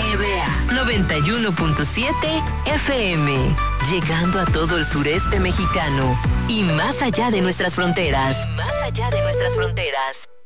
EBA 91.7 FM, llegando a todo el sureste mexicano y más allá de nuestras fronteras.